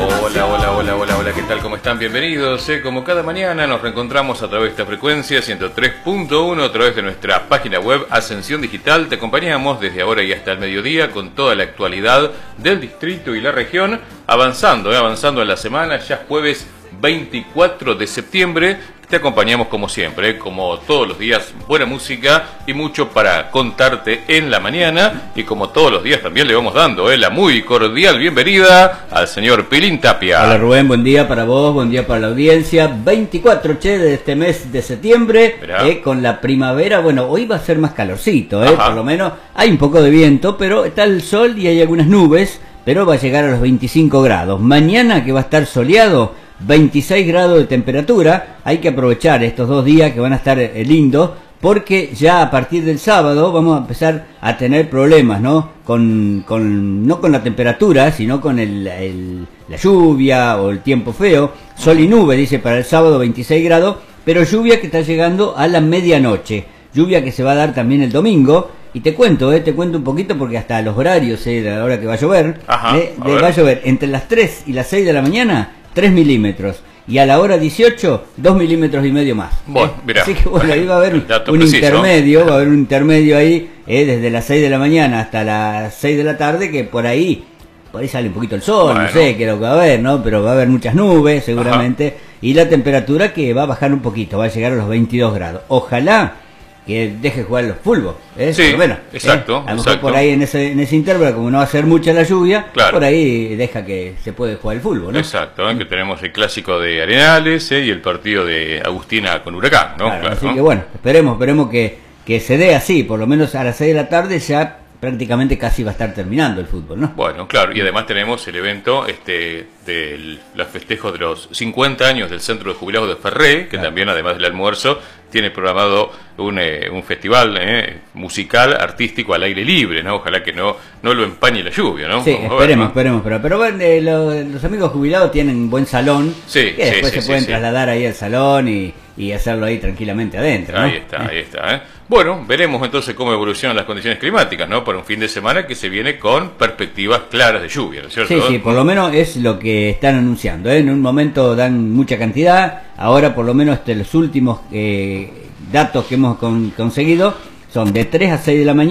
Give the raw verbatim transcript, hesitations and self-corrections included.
Hola, hola, hola, hola, hola, ¿qué tal? ¿Cómo están? Bienvenidos. Eh, como cada mañana nos reencontramos a través de esta frecuencia ciento tres punto uno, a través de nuestra página web Ascensión Digital. Te acompañamos desde ahora y hasta el mediodía con toda la actualidad del distrito y la región, avanzando, eh, avanzando en la semana, ya jueves veinticuatro de septiembre. Te acompañamos como siempre, eh, como todos los días, buena música y mucho para contarte en la mañana. Y como todos los días también le vamos dando eh, la muy cordial bienvenida al señor Pilín Tapia. Hola Rubén, buen día para vos, buen día para la audiencia. veinticuatro, che, de este mes de septiembre, eh, con la primavera. Bueno, hoy va a ser más calorcito, eh, por lo menos hay un poco de viento, pero está el sol y hay algunas nubes, pero va a llegar a los veinticinco grados. Mañana, que va a estar soleado, veintiséis grados de temperatura. Hay que aprovechar estos dos días que van a estar eh, lindos, porque ya a partir del sábado vamos a empezar a tener problemas, ¿no? Con, con no con la temperatura, sino con el, el, la lluvia o el tiempo feo. Sol y nube, dice para el sábado veintiséis grados, pero lluvia que está llegando a la medianoche. Lluvia que se va a dar también el domingo. Y te cuento, eh, te cuento un poquito porque hasta los horarios, eh, de la hora que va a llover, Ajá, eh, a de, va a llover entre las tres y las seis de la mañana, tres milímetros. Y a la hora dieciocho, dos milímetros y medio más. Bueno, eh, mirá. Así que bueno, ahí va a haber un preciso. intermedio, va a haber un intermedio ahí, eh, desde las seis de la mañana hasta las seis de la tarde, que por ahí, por ahí sale un poquito el sol, bueno. No sé qué es lo que va a haber, ¿no? Pero va a haber muchas nubes, seguramente. Ajá. Y la temperatura que va a bajar un poquito, va a llegar a los veintidós grados. Ojalá que deje jugar los fútbol, ¿eh? Sí, bueno, exacto, ¿eh? A lo mejor exacto. por ahí en ese, en ese intervalo, como no va a ser mucha la lluvia, claro, por ahí deja que se puede jugar el fútbol, ¿no? Exacto, ¿eh? Que tenemos el clásico de Arenales, ¿eh? Y el partido de Agustina con Huracán, ¿no? Claro, Claro, así ¿no? que bueno, esperemos, esperemos que, que se dé así, por lo menos a las seis de la tarde ya prácticamente casi va a estar terminando el fútbol, ¿no? Bueno, claro, y además tenemos el evento este de los festejos de los cincuenta años del Centro de Jubilados de Ferré, que claro, también además del almuerzo tiene programado un, eh, un festival eh, musical, artístico al aire libre, ¿no? Ojalá que no no lo empañe la lluvia, ¿no? Sí, Vamos esperemos, ver, ¿no? esperemos, pero, pero bueno, eh, lo, los amigos jubilados tienen un buen salón, sí, que después sí, se sí, pueden sí, trasladar ahí al salón y, y hacerlo ahí tranquilamente adentro, ¿no? Ahí está, ahí está, ¿eh? Bueno, veremos entonces cómo evolucionan las condiciones climáticas, ¿no? Para un fin de semana que se viene con perspectivas claras de lluvia, ¿no es cierto? Sí, sí, por lo menos es lo que están anunciando, ¿eh? En un momento dan mucha cantidad, ahora por lo menos este, los últimos eh, datos que hemos con, conseguido son de tres a seis de la mañana.